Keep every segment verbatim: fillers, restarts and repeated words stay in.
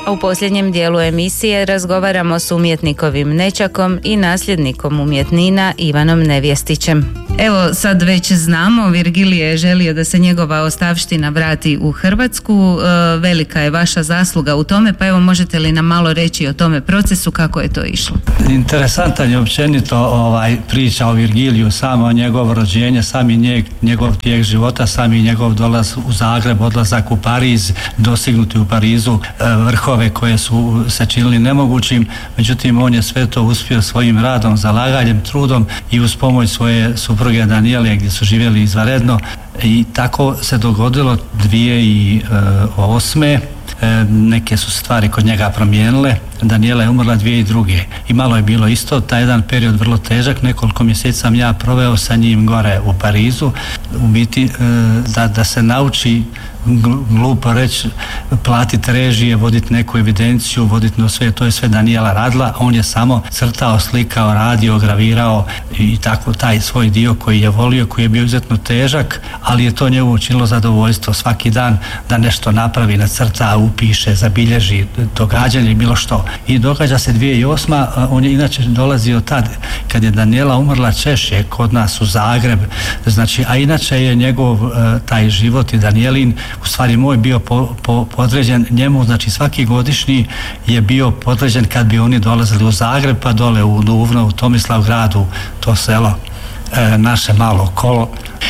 A u posljednjem dijelu emisije razgovaramo s umjetnikovim nećakom i nasljednikom umjetnina Ivanom Nevjestićem. Evo, sad već znamo, Virgilije je želio da se njegova ostavština vrati u Hrvatsku. E, velika je vaša zasluga u tome, pa evo možete li nam malo reći o tome procesu, kako je to išlo? Interesantan je općenito ovaj, priča o Virgiliju, samo njegovo rođenje, sami njeg, njegov tijek života, sami njegov dolaz u Zagreb, odlazak u Pariz, dosignuti u Parizu vrhove koje su se činili nemogućim, međutim on je sve to uspio svojim radom, zalaganjem, trudom i uz pomoć svoje supruge Danijele gdje su živjeli izvanredno, i tako se dogodilo dvije tisuće osme. Neke su stvari kod njega promijenile. Danijela je umrla dvije tisuće druge i malo je bilo isto, taj jedan period vrlo težak, nekoliko mjeseci sam ja proveo sa njim gore u Parizu, u biti da, da se nauči, glupo reći, platiti režije, voditi neku evidenciju, voditi no sve, to je sve Danijela radila, on je samo crtao, slikao, radio, gravirao i tako taj svoj dio koji je volio, koji je bio izuzetno težak, ali je to njemu učinilo zadovoljstvo svaki dan da nešto napravi, nacrta, upiše, zabilježi događanje, bilo što. I događa se dvije tisuće osma. On je inače dolazio tad kad je Danijela umrla češće kod nas u Zagreb, znači, a inače je njegov taj život i Danijelin u stvari moj bio po, po, podređen njemu, znači svaki godišnji je bio podređen kad bi oni dolazili u Zagreb, pa dole u Duvno, u Tomislavgradu, to selo e, naše malo kolo,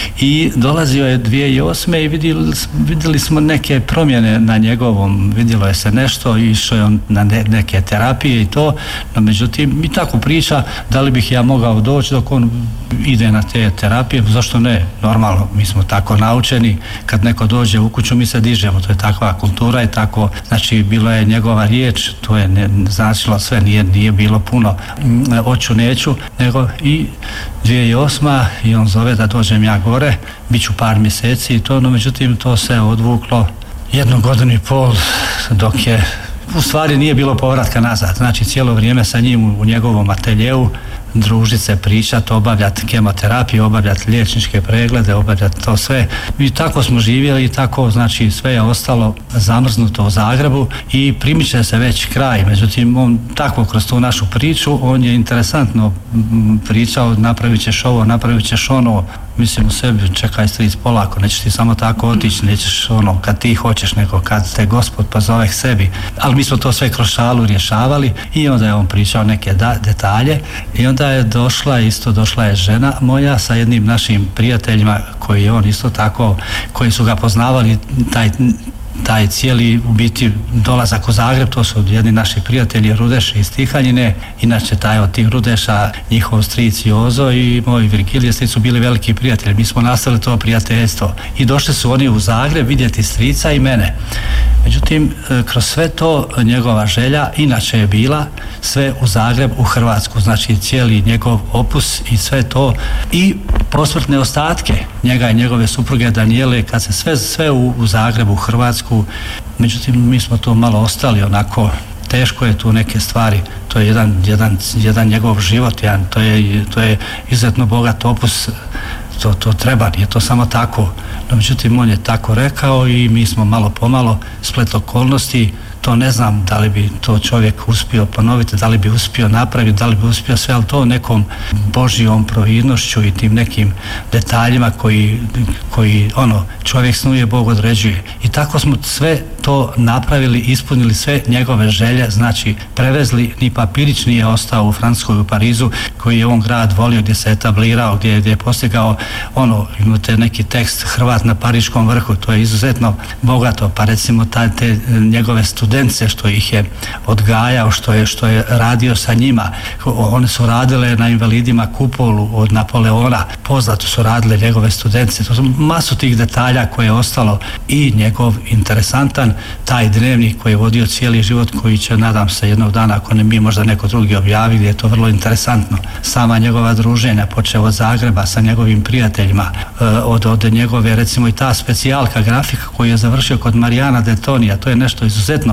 i dolazio je dvije tisuće osme i vidjeli, vidjeli smo neke promjene na njegovom, vidjelo je se nešto, išao je on na ne, neke terapije i to, no međutim mi tako priča da li bih ja mogao doći dok on ide na te terapije, zašto ne, normalno, mi smo tako naučeni, kad neko dođe u kuću mi se dižemo, to je takva kultura i tako, znači bilo je njegova riječ, to je ne, značilo sve, nije, nije bilo puno oću neću, nego i dvije tisuće osma i on zove da dođem ja gore, bit ću par mjeseci i to, no međutim to se odvuklo jednu godinu i pol dok je, u stvari nije bilo povratka nazad, znači cijelo vrijeme sa njim u njegovom ateljeu, družiti se, pričati, obavljati kemoterapiju, obavljati liječničke preglede, obavljati to sve. I tako smo živjeli i tako, znači sve je ostalo zamrznuto u Zagrebu i primiče se već kraj. Međutim, on tako kroz tu našu priču, on je interesantno pričao, napravit ćeš ovo, napravit ćeš ono, mislim u sebi, čekaj stric, polako, nećeš ti samo tako otići, nećeš ono kad ti hoćeš, nego kad te Gospod pozove k sebi. Ali mi smo to sve kroz šalu rješavali i onda je on pričao neke da, detalje i onda je došla, isto došla je žena moja sa jednim našim prijateljima koji je on isto tako, koji su ga poznavali, taj taj cijeli u biti dolazak u Zagreb, to su jedni naši prijatelji Rudeš iz Tihanjine, inače taj od tih Rudeša, njihov stric Jozo i moj Virgilije stric su bili veliki prijatelji, mi smo nastavili to prijateljstvo i došli su oni u Zagreb vidjeti strica i mene. Međutim, kroz sve to njegova želja inače je bila sve u Zagreb, u Hrvatsku, znači cijeli njegov opus i sve to i posmrtne ostatke njega i njegove supruge Danijele, kad se sve, sve u, u Zagrebu, u Hrvatsku, međutim mi smo to malo ostali onako, teško je tu neke stvari, to je jedan, jedan, jedan njegov život, jedan, to je, to je izuzetno bogat opus, to, to treba, nije to samo tako, no međutim on je tako rekao i mi smo malo pomalo splet okolnosti, to ne znam da li bi to čovjek uspio ponoviti, da li bi uspio napraviti, da li bi uspio sve, ali to nekom Božjom providnošću i tim nekim detaljima koji, koji ono, čovjek snuje, Bog određuje. I tako smo sve to napravili, ispunili sve njegove želje, znači prevezli, ni papirić nije ostao u Francuskoj, u Parizu, koji je on grad volio, gdje se etablirao, gdje, gdje je postigao, ono, imate neki tekst Hrvat na Pariškom vrhu, to je izuzetno bogato, pa recimo ta, te njegove studente što ih je odgajao, što je, što je radio sa njima. One su radile na invalidima kupolu od Napoleona, poznato su radile njegove studentice. To su masu tih detalja koje je ostalo i njegov interesantan taj dnevnik koji je vodio cijeli život, koji će, nadam se, jednog dana, ako ne mi, možda neko drugi objavi, gdje je to vrlo interesantno. Sama njegova druženja, počeo od Zagreba sa njegovim prijateljima, od, od njegove, recimo i ta specijalka grafika koju je završio kod Marijana Detonija, to je nešto izuzetno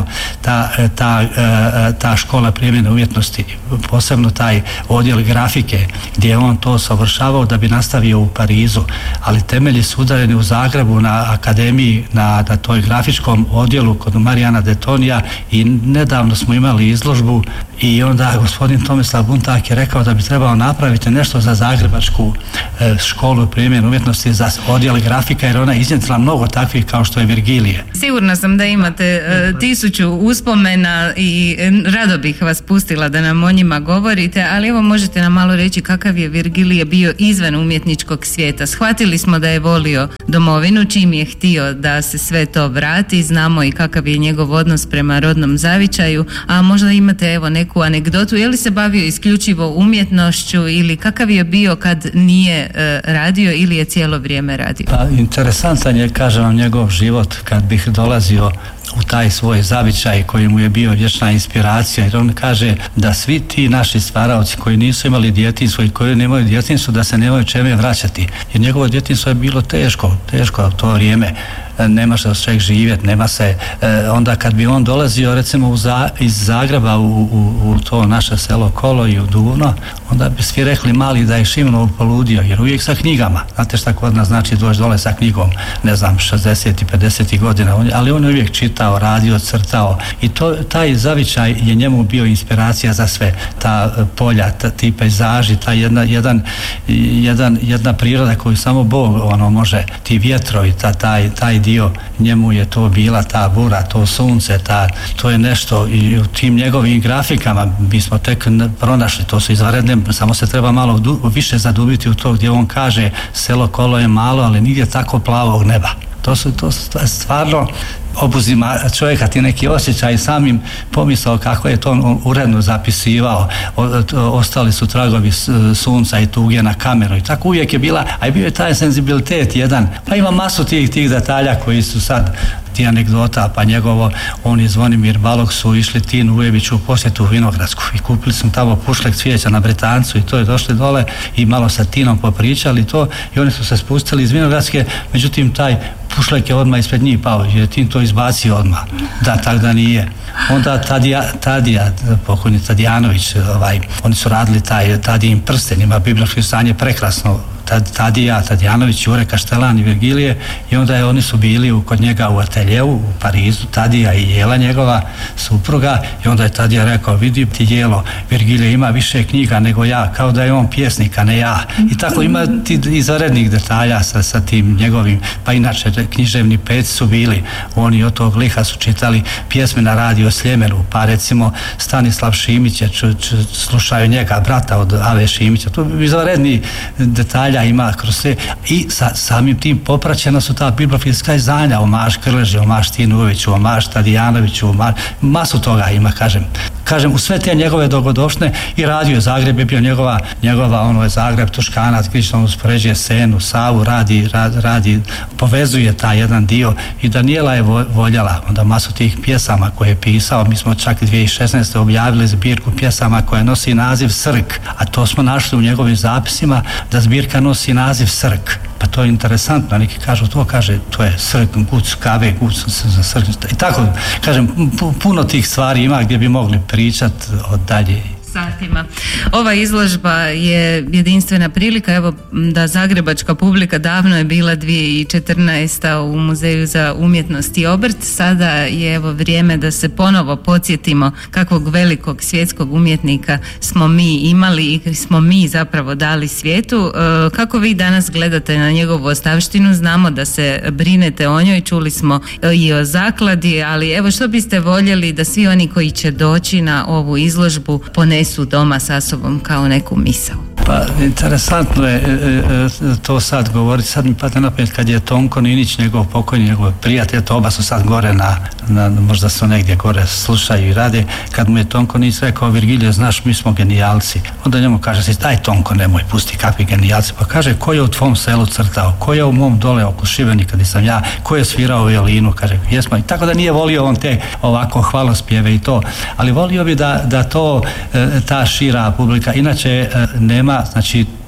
sjajno ta, ta, ta škola primjene umjetnosti, posebno taj odjel grafike gdje je on to savršavao da bi nastavio u Parizu, ali temelji su udareni u Zagrebu na akademiji, na, na toj grafičkom odjelu kod Marijana Detonija i nedavno smo imali izložbu i onda gospodin Tomislav Buntak je rekao da bi trebao napraviti nešto za zagrebačku e, školu primjene umjetnosti za odjel grafika, jer ona je iznjedrila mnogo takvih kao što je Virgilije. Sigurna sam da imate e, tisuću uspomena i e, rado bih vas pustila da nam o njima govorite, ali evo možete nam malo reći kakav je Virgilije bio izvan umjetničkog svijeta. Shvatili smo da je volio domovinu, čim je htio da se sve to vrati, znamo i kakav je njegov odnos prema rodnom zavičaju, a možda imate evo neku anegdotu, je li se bavio isključivo umjetnošću ili kakav je bio kad nije e, radio ili je cijelo vrijeme radio? Pa interesantan je, kažem vam, njegov život kad bih dolazio u taj svoj zavičaj koji mu je bio vječna inspiracija, jer on kaže da svi ti naši stvaraoci koji nisu imali djetinjstvo i koji nemaju djetinjstvo da se nemaju čeme vraćati, jer njegovo djetinjstvo je bilo teško, teško u to vrijeme, nema se od čeg živjeti, nema se, e, onda kad bi on dolazio recimo u za, iz Zagreba u, u, u to naše selo Kolo i u Duvno, onda bi svi rekli mali da je Šimunov poludio, jer uvijek sa knjigama, znate šta kod nas znači doći dole sa knjigom, ne znam, šezdeset pedeset godina, on, ali on je uvijek čitao, radio, crtao i to, taj zavičaj je njemu bio inspiracija za sve, ta polja, ta, ti pejzaži, ta jedna, jedan, jedan, jedna priroda koju samo Bog ono može, ti vjetrovi, ta, taj, taj dio, njemu je to bila ta bura, to sunce, ta, to je nešto i u tim njegovim grafikama mi smo tek pronašli, to su izvanredne, samo se treba malo du, više zadubiti u to gdje on kaže selo Kolo je malo, ali nigdje tako plavog neba. To su, to su stvarno obuzima čovjeka ti neki osjećaj, samim pomisao kako je to on uredno zapisivao, o, o, ostali su tragovi sunca i tuge na kameru i tako uvijek je bila, a i bio je taj senzibilitet jedan, pa ima masu tih, tih detalja koji su sad ti anegdota, pa njegovo, on i Zvonimir Balog su išli Tinu Ujeviću u posjetu u Vinogradsku i kupili smo tamo pušlek cvijeća na Britancu i to je došli dole i malo sa Tinom popričali to i oni su se spustili iz Vinogradske, međutim taj pušlek je odmah ispred njih pao, jer je Tin to izbacio odmah, da, tako da nije. Onda Tadija, Tadija pokojni Tadijanović, ovaj, oni su radili taj Tadijin prsten, ima bibliotečko stanje prekrasno, Tadija, Tadijanović, Jure Kaštelan i Virgilije i onda je, oni su bili kod njega u ateljevu u Parizu, Tadija i Jela njegova supruga i onda je Tadija rekao vidi ti Jelo, Virgilije ima više knjiga nego ja, kao da je on pjesnik, a ne ja i tako ima ti izvanrednih detalja sa, sa tim njegovim, pa inače književni peci su bili, oni od tog liha su čitali pjesme na radio Sljemenu, pa recimo Stanislav Šimić je, č, č, slušaju njega, brata od Ave Šimića, to je izvanredni detalj ima kroz sve i sa samim tim popraćena su ta bibliofilska izdanja, omaž Krleži, omaž Tinu Ujeviću, omaž Tadijanoviću, omaž, masu toga ima, kažem. Kažem, u sve te njegove dogodovštine i radio Zagreb je bio njegova, njegova ono je Zagreb, Tuškanac, Krišno uspoređuje Senu, Savu, radi, radi, radi, povezuje taj jedan dio i Danijela je voljela onda masu tih pjesama koje je pisao, mi smo čak dvije tisuće šesnaeste objavili zbirku pjesama koja nosi naziv Srk, a to smo našli u njegovim zapisima da zbirka nosi naziv Srk. Pa to je interesantno, neki kažu to, kaže, to je Srk, guc, kave, guc, Srk, i tako, kažem, puno tih stvari ima gdje bi mogli pričati od dalje. Satima. Ova izložba je jedinstvena prilika, evo da zagrebačka publika davno je bila dvije tisuće četrnaeste. u Muzeju za umjetnost i obrt, sada je evo vrijeme da se ponovo podsjetimo kakvog velikog svjetskog umjetnika smo mi imali i smo mi zapravo dali svijetu. Kako vi danas gledate na njegovu ostavštinu? Znamo da se brinete o njoj, čuli smo i o zakladi, ali evo što biste voljeli da svi oni koji će doći na ovu izložbu ponesu su doma sa sobom kao neku misao? Pa interesantno je e, e, to sad govoriti, sad mi pada na pamet kad je Tonko Ninić, njegov pokojni, njegov prijatelj, to oba su sad gore na, na, možda su negdje gore slušaju i rade, kad mu je Tonko Ninić rekao Virgilije, znaš, mi smo genijalci, onda njemu kaže se, daj Tonko, nemoj, pusti, kakvi genijalci, pa kaže, ko je u tvom selu crtao, ko je u mom dole oko Šibenika gdje sam ja, ko je svirao violinu, kaže, jesmo, i tako da nije volio on te ovako hvalospjeve i to, ali volio bi da, da to e, ta šira publika, inače e, nema, znači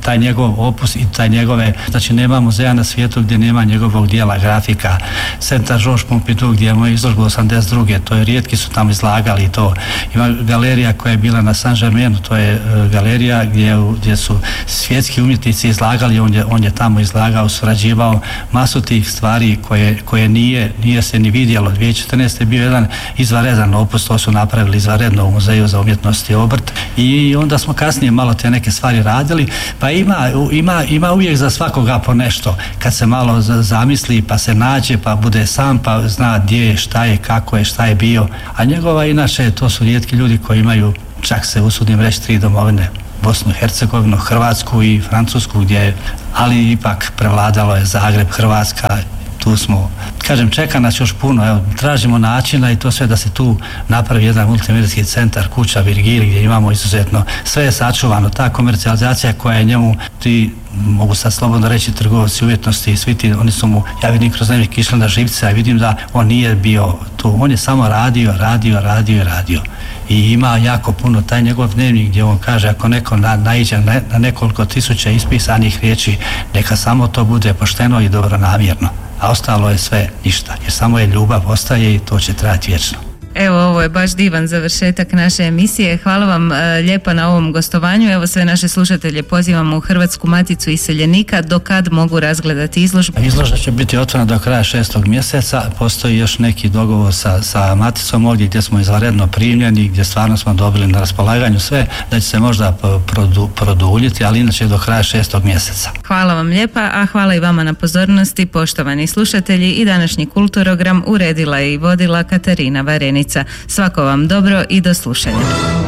taj njegov opus i taj njegove, znači nema muzeja na svijetu gdje nema njegovog dijela grafika. Centar Georges Pompidou gdje je moj izložba osamdeset druge to je rijetki su tamo izlagali to. Ima galerija koja je bila na Saint-Germainu, to je uh, galerija gdje, gdje su svjetski umjetnici izlagali, on je, on je tamo izlagao, surađivao masu tih stvari koje, koje nije, nije se ni vidjelo. dvije tisuće četrnaeste je bio jedan izvanredan opus, to su napravili izvanredno u Muzeju za umjetnost i obrt i onda smo kasnije malo te neke stvari radili, pa ima, ima, ima uvijek za svakoga po nešto, kad se malo zamisli pa se nađe pa bude sam pa zna gdje je, šta je, kako je, šta je bio, a njegova inače to su rijetki ljudi koji imaju, čak se usudim reći, tri domovine, Bosnu i Hercegovinu, Hrvatsku i Francusku, gdje, ali ipak prevladalo je Zagreb, Hrvatska, tu smo, kažem, čeka nas još puno, evo, tražimo načina i to sve da se tu napravi jedan multimedijski centar, kuća Virgili, gdje imamo izuzetno, sve je sačuvano, ta komercijalizacija koja je njemu, ti mogu sad slobodno reći trgovci umjetnosti i svi ti, oni su mu, ja vidim kroz njih išli na živce, a vidim da on nije bio tu, on je samo radio, radio, radio i radio. I ima jako puno taj njegov dnevnik gdje on kaže ako neko na, naiđe na, na nekoliko tisuća ispisanih riječi, neka samo to bude pošteno i dobronamjerno, a ostalo je sve ništa, jer samo je ljubav ostaje i to će trajati vječno. Evo, ovo je baš divan završetak naše emisije. Hvala vam e, lijepo na ovom gostovanju. Evo, sve naše slušatelje pozivamo u Hrvatsku maticu iseljenika. Do kad mogu razgledati izložbu? Izložba će biti otvorena do kraja šestog mjeseca. Postoji još neki dogovor sa, sa maticom ovdje gdje smo izvanredno primljeni, gdje stvarno smo dobili na raspolaganju sve, da će se možda produ, produljiti, ali inače do kraja šestog mjeseca. Hvala vam lijepa, a hvala i vama na pozornosti, poštovani slušatelji. I današnji Kulturogram uredila i vodila Katarina Varenica. Svako vam dobro i do slušanja.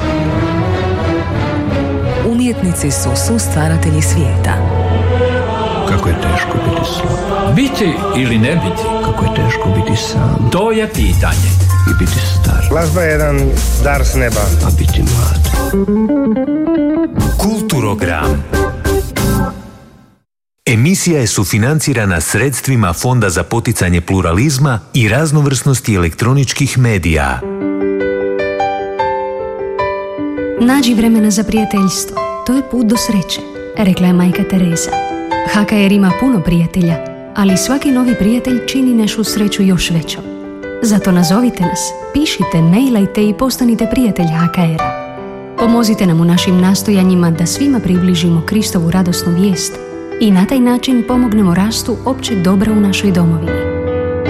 Umjetnici su sustvaratelji svijeta. Kako je teško biti slab. Biti ili ne biti. Kako je teško biti sam. To je pitanje. I biti star. Glazba je jedan dar s neba. A biti mlad. Kulturogram. Emisija je sufinancirana sredstvima Fonda za poticanje pluralizma i raznovrsnosti elektroničkih medija. Nađi vremena za prijateljstvo. To je put do sreće, rekla je majka Teresa. H K R ima puno prijatelja, ali svaki novi prijatelj čini našu sreću još većom. Zato nazovite nas, pišite, mailajte i postanite prijatelj H K R-a. Pomozite nam u našim nastojanjima da svima približimo Kristovu radosnu vijest i na taj način pomognemo rastu općeg dobra u našoj domovini.